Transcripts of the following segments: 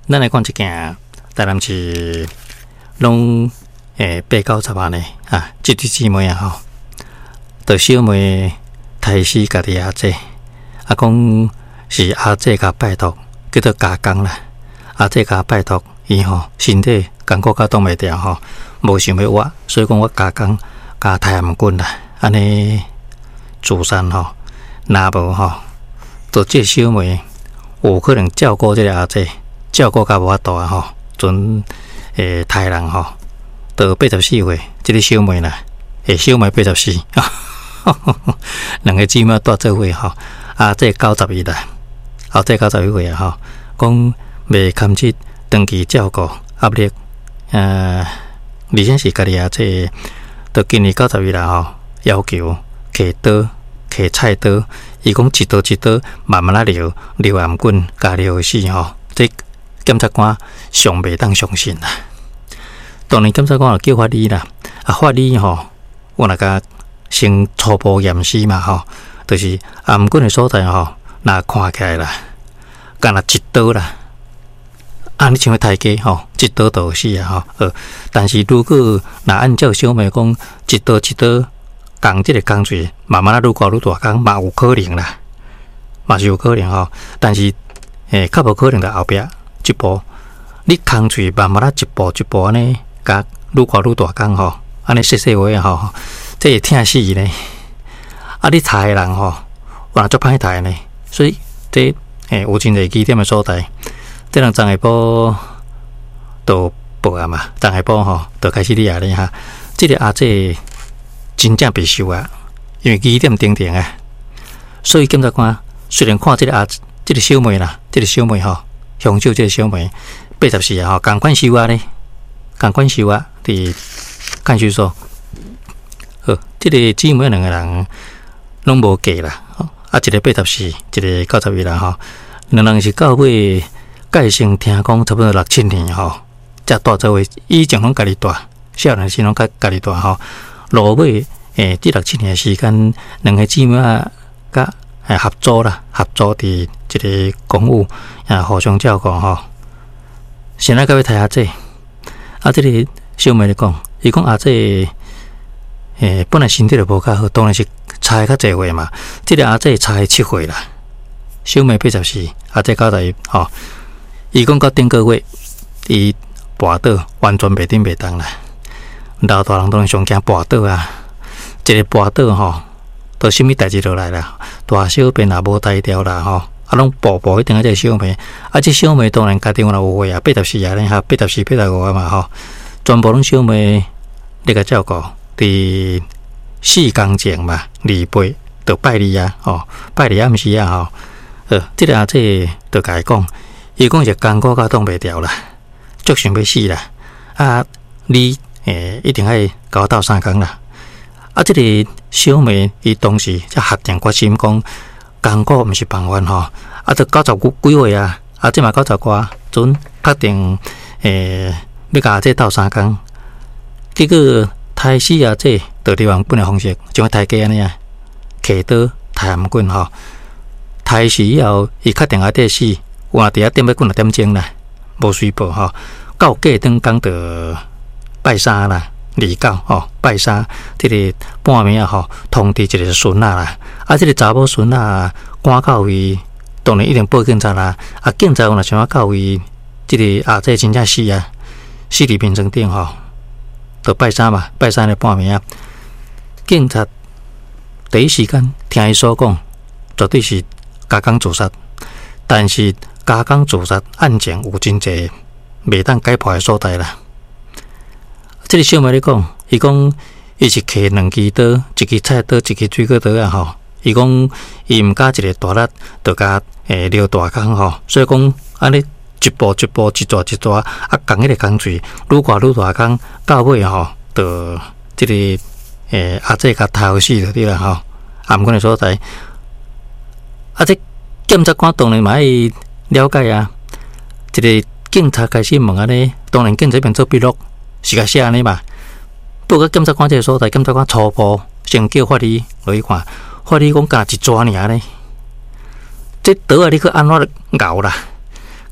咱来讲一件，台南市拢8、9、10万的啊，这对姊妹啊吼，着小妹杀死家己阿姐，啊讲是阿姐甲拜托，叫做加工啦。阿姐甲拜托伊吼，身体感觉甲挡袂牢吼，无想要活，所以讲我加工加太阳棍啦，安尼自杀吼，若无吼，就这小妹有可能照顾这个阿姐，照顾甲无法度啊吼，阵太人吼。到84岁，这个小妹啦，小妹84，两个姊妹住做伙吼，啊，这91啦，后这91岁啊吼，讲未堪去长期照顾压力，而且是家己啊，这到今年91啦吼，要求摕刀、摕菜刀，伊讲一刀一刀慢慢啊留暗棍，加留死吼，这检察官上袂当相信啦。当然，检察官叫法医啦，啊，法医吼，我那个先初步验尸嘛吼，就是暗棍的所在吼，那看起来啦，干那一刀啦，按你像台阶吼，一刀就死啊吼。但是如果那按照小妹讲，一刀一刀工这个工序，慢慢啊愈搞愈大工，嘛有可能啦，嘛是有可能吼。但是较无可能在后壁一步，你工序慢慢啊一步一步安尼。甲愈搞愈大工吼，安尼细细话啊吼，这会疼死呢。啊，你杀的人吼，原来足歹杀呢。所以这有真侪疑点的所在，这人昨下晡都报案嘛，昨下晡吼就开始立案咧哈。这个阿姐真正被收啊，因为疑点重重啊。所以检察官虽然看这个小妹啦，这个小妹吼，凶手这个小妹84啊吼，共款收啊咧。共款收啊！伫看守所，这个姊妹两个人拢无嫁啦，啊，一个84，一个91啦吼，两人是到尾改成听讲差不多6、7年吼，才住做伙，以前拢家己住，少年时拢家己住吼，落尾这6、7年时间，两个姊妹啊，甲合作啦，合作伫一个公寓啊，互相照顾吼，先来到要睇下这。啊，这个小妹咧讲，伊讲阿姐，本来身体就无较好，当然是差较济岁嘛。这个阿姐差7岁啦，小妹84，阿姐91吼。伊讲到顶个月，伊跋倒，完全袂顶袂当啦。老大人当然上惊跋倒啊，一个跋倒吼，都什么代志落来啦？大小便也无大条啦吼。啊，拢步步一定啊！这小妹，啊，这小妹当然家己有岁啊，84啊，咧哈，84、85啊嘛吼，全部拢小妹咧个照顾。伫4工前嘛，28就拜礼啊，吼，拜礼暗时啊吼，这个阿姐就甲伊讲，伊讲是艰苦甲挡袂牢啦，足想要死啦，啊，你一定爱甲我斗3工啦，啊，这个小妹伊当时才下定决心讲。艰苦毋是办法吼，啊，都90几岁啊，啊，即嘛90多，阵确定要甲阿姐斗3工，结果杀死阿姐，就利用本的方式，像台阶安尼啊，摕刀、太阳棍吼，杀死以后，伊确定阿姐死，换伫遐点要几点钟啦，无随报吼，到过当讲着拜3啦。29吼，拜3，这个半暝啊吼，通知一个孙仔啦，啊，这个查某孙仔赶到位，当然一定报警察啦，啊，警察若想要到位，这个阿姐真正死啊，死伫病床顶吼，就拜3嘛，拜3的半暝啊，警察第一时间听伊所讲，绝对是加工自杀，但是加工自杀案件有真侪袂当解破的所在啦。这个小妹咧讲，伊讲伊是摕2支刀，一支菜刀，一支水果刀啊吼。伊讲伊毋加一个大力，就加撩大工吼。所以讲安尼一步一步，一抓一抓，啊，共迄个工序愈挂愈大工，到尾吼，就这个阿姐甲杀死就对啦吼。暗棍的所在，啊，这检察官当然嘛爱了解啊。一个警察开始问安尼，当然警察边做笔录。是甲写安尼嘛？不过检察官这个所在，检察官初步先叫法医落去看，法医讲干一抓尔呢，这刀啊你去安怎咬啦？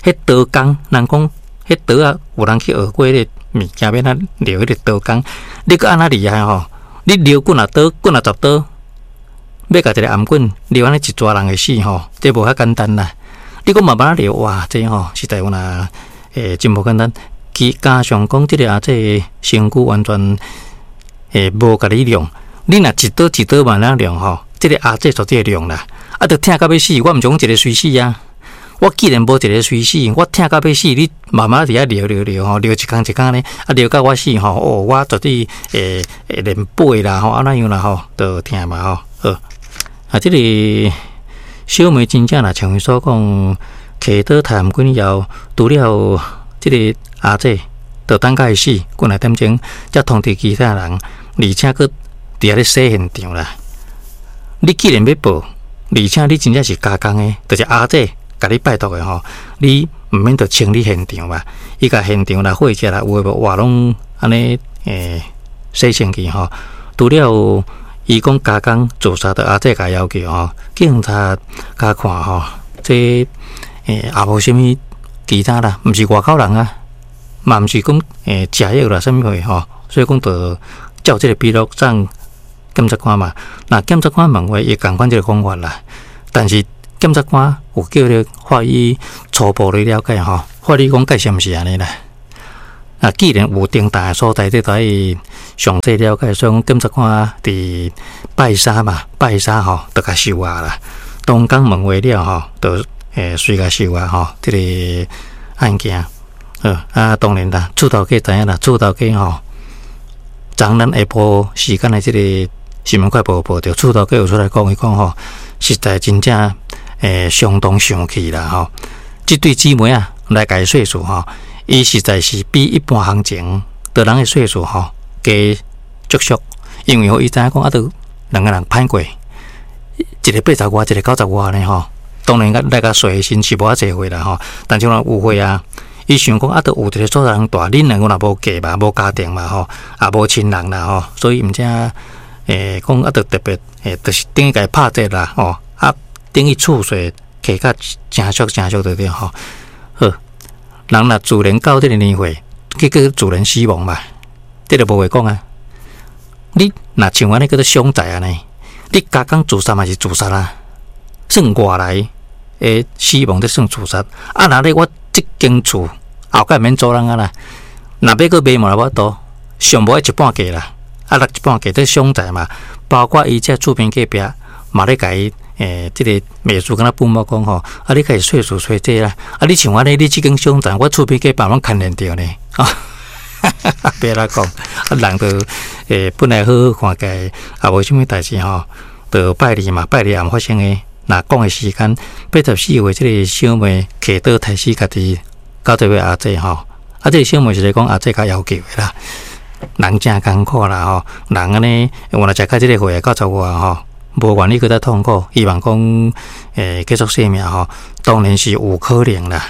迄刀工，人讲迄刀啊，有人去学过迄个物件，要咱撩迄个刀工，你搁安那厉害吼？你撩棍啊刀，棍啊10刀，要甲一个颔棍撩安尼一撮人会死吼，这无遐简单啦。你讲慢慢撩，哇，这吼实在有呐，真无简单。加上讲即个这身躯完全无甲你量，你若一刀一刀慢慢量吼，即个这绝对量啦。啊，着疼到要死，我毋想一个随死啊！我既然无一个随死，我疼到要死，你慢慢伫遐撩吼，撩一工一工呢，啊撩到我死吼，哦，我绝对连背啦吼，啊那样啦吼，都疼嘛吼。好，即个小妹真正啦，像伊所讲，摕刀抬颔棍后，除了即个姐，就等甲伊死，过2点钟才通知其他人，而且佫伫遐咧洗现场啦。你既然要报，而且你真正是加工的，就是姐甲你拜托的吼，你毋免着清理现场嘛。伊甲现场啦、货车啦，有诶无话拢安尼洗清去吼。除了伊讲加工自杀，着姐甲要求吼，警察甲看吼，这也无啥物其他啦，毋是外口人啊。嘛毋是讲食药啦，啥物货吼，所以讲着照即个笔录上检察官嘛。那检察官问话，伊共款即个讲法啦。但是检察官有叫咧法医初步咧了解吼，法医讲介是毋是安尼啦。啊，既然有重大所在，这在详细了解，所以讲检察官伫拜三吼，就甲收押啦。当讲问话了吼，就随甲收押吼，即个案件。当然啦，厝头家知影啦，厝头家吼，昨咱下晡时间的即个新闻快报着，厝头家有出来讲，伊讲吼，实在真正相当生气啦吼。即对姊妹啊，来甲伊岁数吼，伊实在是比一般行情的人的岁数吼加足俗，因为伊知影讲都2个人歹过，一个80外，一个90外呢吼。当然来甲岁薪是无偌济岁啦吼，但是有岁啊。伊想讲都有一个所在人大，恁两个若无嫁嘛，无家庭嘛吼，也无亲人啦吼，所以毋则讲都特别就是等于甲伊拍折啦吼，等于厝税摕较诚俗对吼。好，人若自然到这个年岁，结果自然死亡嘛，这就无话讲啊。你若像安尼叫做伤财安尼，你家讲自杀嘛是自杀啦，算外来死亡，这算自杀。啊，若咧我即间厝后盖免租人啊啦，若要搁卖嘛无多，上无一半价啦，啊，一半价这伤财嘛，包括伊这厝边隔壁嘛咧甲伊即个卖厝敢若父母讲吼，啊，你甲伊岁数衰济啦，啊，你像安尼，你即间伤财，我厝边隔壁拢牵连着呢，别啦讲，人就本来好好看家，也无啥物代志吼，就拜年嘛，拜年也发生诶。若讲诶时间，84岁即个小妹摕刀杀死家己90岁姐吼，这个小妹是咧讲姐甲要求诶啦，人真艰苦啦吼，人安尼原来食到即个岁90外吼，无愿意搁再痛苦，希望讲继续生命吼，当然是有可能啦，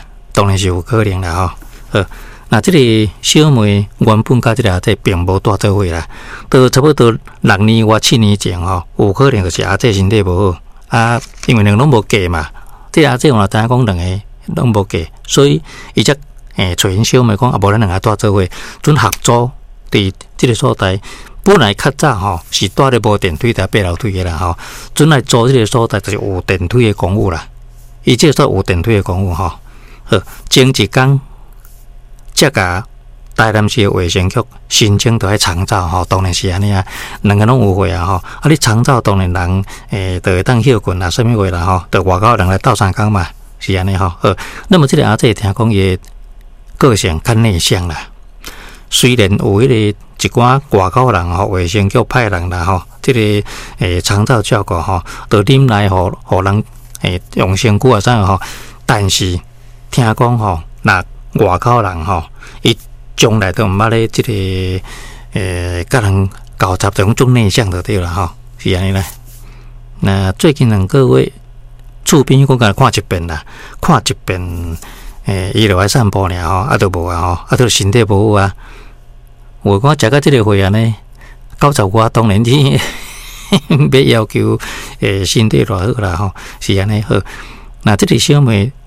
吼。那即个小妹原本甲即个姐并无住做伙啦，都差不多6年或7年前吼，有可能就是姐身体无好。因为两个拢无嫁嘛，这我若知影讲两个拢无嫁，所以伊则找因小妹讲，无咱两个住做伙，准合租伫即个所在。本来较早吼是住咧无电梯，伫8楼梯诶啦吼，准来租即个所在就是有电梯诶公寓啦。伊即个所有电梯诶公寓吼，好前一工则甲台南市卫生局申请着爱长照吼，当然是安尼啊，两个拢有货啊吼。啊，你长照当然人就会当休困啦，什么话啦吼，就外口人来斗相共嘛，是安尼吼。那么这个姐听讲伊个性较内向啦，虽然有迄个一寡外口人吼，卫生局派人啦吼，这个长照照顾吼，就啉来互人用身躯啊啥吼，但是听讲吼，那外口人吼，伊将来都毋捌咧，即个甲人交集，就种内向就对啦吼，是安尼啦。那最近2个月，厝边讲甲看一遍啦，看一遍，伊就爱散步尔吼，都无啊吼，都身体无好啊。我讲食到即个岁安尼，90外当然你要要求身体偌好啦吼，是安尼好。那即个小妹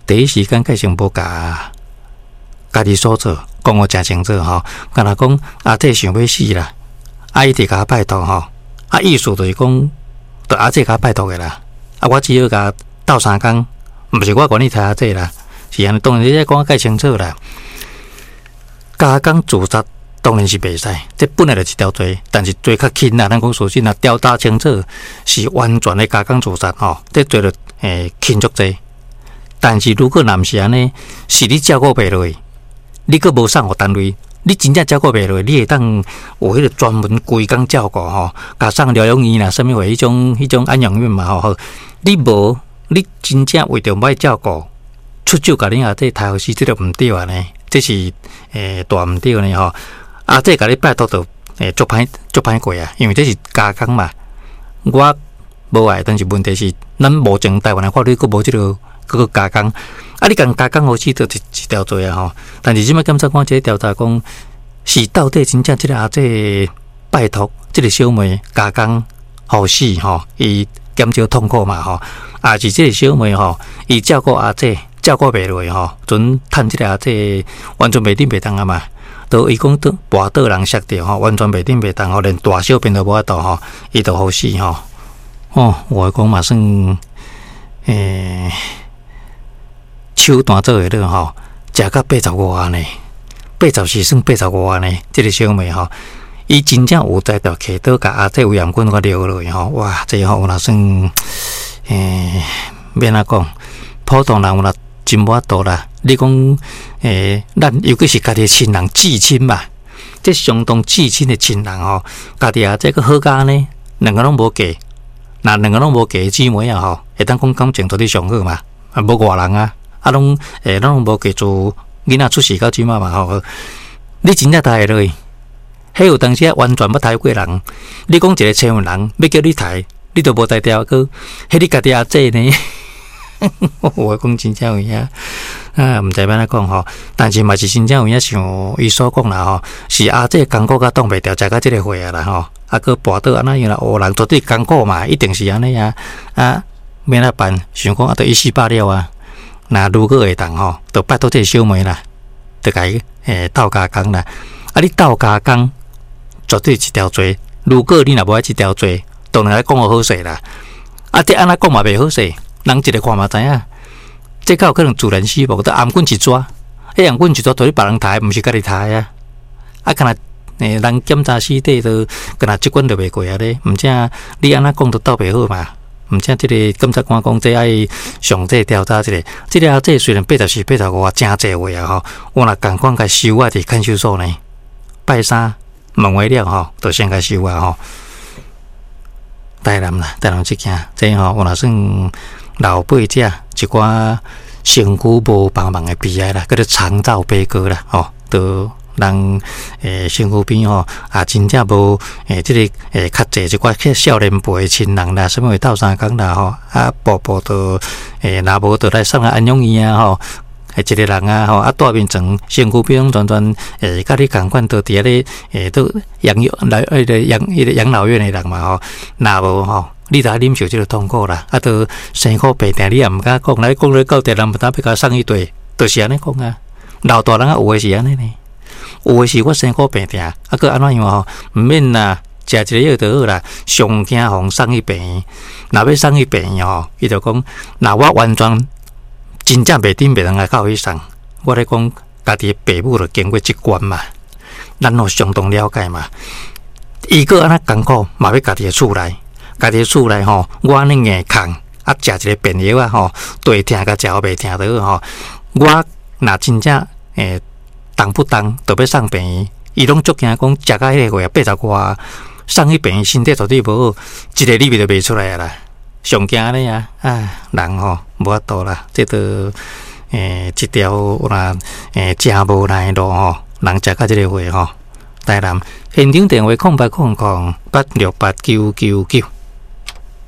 第一时间计先无甲家己所做讲我诚清楚吼，敢若讲阿姐想要死啦，伊直甲拜托吼，意思就是讲，着阿姐甲拜托的啦，我只要甲斗3工，毋是我管你杀阿姐啦，是安尼，当然你再讲介清楚啦。加工自杀当然是袂使，这本来就是一条罪，但是罪较轻啦。咱讲属实啦，调查清楚是完全的加工自杀吼，这罪就轻足济。但是如果若是安尼，是你照顾袂落，你佫无送互单位，你真正照顾袂落，你会当有迄个专门规工照顾吼，甲送疗养院啦，什么话迄种安养院嘛吼。你无，你真正为着唔爱照顾，出手甲恁阿姐杀死，这个毋对啊呢，这是大毋对呢吼。阿姐甲你拜托着足歹过啊，因为这是加工嘛。我无爱，但是问题是咱无从台湾的法律，佫无即个佫加工。你共加工好似就一条罪啊吼。但是即摆检察官这调查讲，是到底真正即个阿姐拜托即个小妹加工好死吼，伊减少痛苦嘛吼。也是即个小妹吼，伊照顾阿姐照顾袂落吼，准趁即个阿姐完全袂顶袂当啊嘛。都伊讲都跋倒人摔着吼，完全袂顶袂当吼，连大小便都无法度吼，伊就好死吼。我讲嘛算手段做会了吼，食到85万呢，80算85万呢。这个小妹吼，伊真正有在条溪岛甲阿姐有阳棍个撩落去吼，哇，这吼若算免啊讲，普通人有若真无法度啦。你讲咱尤其是家己的亲人至亲嘛，这相当至亲的亲人吼，家己阿姐个好家呢，两个拢无嫁，那两个拢无嫁姊妹啊吼，会当讲感情到底上好嘛，无外人啊。拢咱拢无记住囡仔出世到即马嘛吼，你真正抬会落去，迄有当时完全要抬过人。你讲一个千万人要叫你抬，你都无抬掉个，迄你家己阿姐呢？我讲真正有影毋知要安怎讲吼，但是嘛是真正有影像伊所讲啦吼，是阿姐艰苦甲挡袂掉，食到即个岁啊啦吼，佫跋倒安那样啦，学人绝对艰苦嘛，一定是安尼啊，免哪办？想讲着一死百了啊。那如果会当吼，就拜托这个小妹啦，就甲伊斗加工啦。你斗加工绝对一条罪。如果你若无爱一条罪，当然来讲好势啦。这安那讲嘛袂好势，人一个看嘛知影，这较有可能自然死亡。都颔棍一抓，迄颔棍一抓，对你别人抬，毋是家己抬啊。敢若人检查尸体都，敢若即关都袂过啊咧。毋正你安那讲都斗袂好嘛？毋正即个检察官讲，这爱详细调查即个阿姐虽然84、85真侪话啊吼，我若共款甲收啊伫看守所呢，拜三问话了吼，就先甲收啊吼。台南啦，台南即件，这吼我若算老辈者一寡身躯无帮忙的悲哀啦，叫做长照悲歌啦吼，都。人身躯边吼，真正无即个较济一寡少年辈的亲人啦，什么会斗相共啦吼，步步都若无就来送来安养院啊吼，一个人啊吼，大面床身躯边全甲你共款都伫咧都养老院的人嘛吼，若无吼，你著忍受即个痛苦啦，都生苦病痛，你也毋敢讲，来讲咧到底人毋当要甲送一堆，就是安尼讲啊，老大人有诶是安尼呢。有诶是我生苦病痛，佫安怎样吼？毋免啦，食一个药就好啦。上惊互送去病院，若要送去病院吼，伊就讲，若我完全真正袂顶袂当来到去送。我咧讲，家己诶父母就经过即关嘛，咱都相当了解嘛。伊佫安那艰苦，嘛要家己诶厝内，家己诶厝内吼，我安尼硬空，食一个便药啊吼，对疼甲食好袂疼得好吼。我若真正动不动就要送病院，伊拢足惊讲食到迄个月80外，送去病院身体绝对无好，一个礼拜就袂出来啊啦。上惊咧啊！人吼无法度啦，这都一条若真无奈路吼，人食到即个月吼。台南现场电话0800868999。